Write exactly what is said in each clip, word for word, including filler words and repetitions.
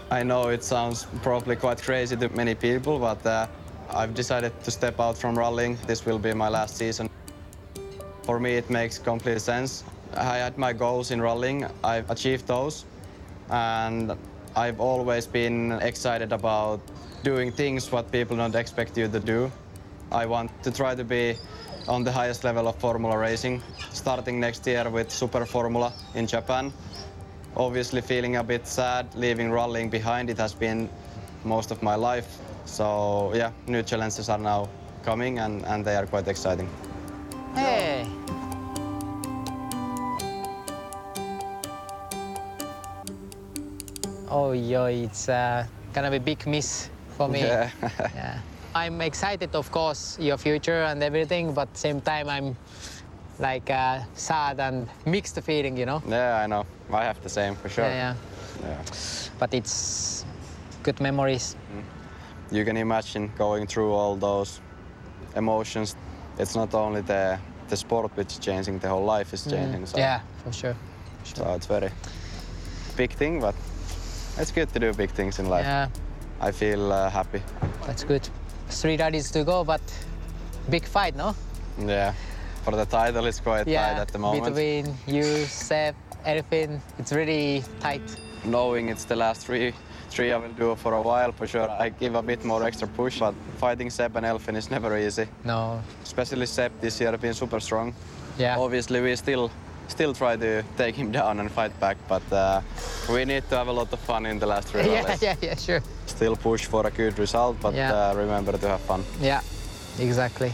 I know it sounds probably quite crazy to many people, but uh, I've decided to step out from rallying. This will be my last season. For me, it makes complete sense. I had my goals in rallying. I've achieved those, and I've always been excited about doing things what people don't expect you to do. I want to try to be on the highest level of Formula racing, starting next year with Super Formula in Japan. Obviously feeling a bit sad leaving rallying behind. It has been most of my life. So yeah, new challenges are now coming and, and they are quite exciting. Hey! Oh, yo, it's uh, gonna be a big miss for me. Yeah. Yeah. I'm excited, of course, your future and everything, but same time I'm like uh, sad and mixed feeling, you know? Yeah, I know. I have the same for sure. Yeah, yeah. Yeah. But it's good memories. You can imagine going through all those emotions. It's not only the, the sport which is changing, the whole life is changing. Mm. So, Yeah, for sure. for sure. so it's very big thing, but it's good to do big things in life. Yeah, I feel uh, happy. that's good. Three rallies to go, but big fight, no? Yeah, for the title it's quite Yeah, tight at the moment. between you, Seb, Elfyn, it's really tight. Knowing it's the last three, three I will do for a while, for sure. I give a bit more extra push, but fighting Seb and Elfyn is never easy. No. Especially Seb this year been super strong. Yeah. Obviously we still still try to take him down and fight back, but uh, we need to have a lot of fun in the last three Yeah, rallies. yeah, yeah, sure. Still push for a good result, but Yeah. uh, remember to have fun. Yeah, exactly.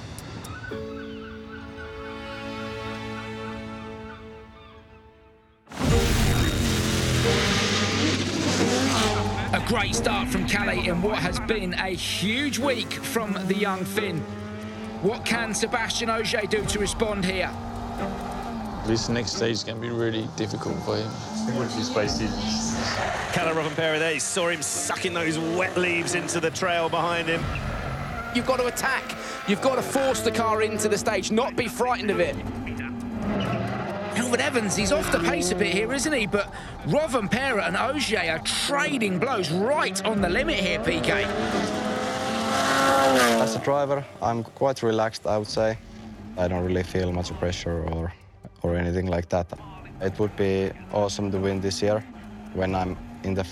A great start from Calais in what has been a huge week from the young Finn. What can Sebastian Ogier do to respond here? This next stage is going to be really difficult for him. He's basically... Kalle Rovanperä there, he saw him sucking those wet leaves into the trail behind him. You've got to attack. You've got to force the car into the stage, not be frightened of it. Elfyn Evans, he's off the pace a bit here, isn't he? But Rovanperä and Ogier are trading blows right on the limit here, P K. As a driver, I'm quite relaxed, I would say. I don't really feel much pressure or, or anything like that. It would be awesome to win this year when I'm in the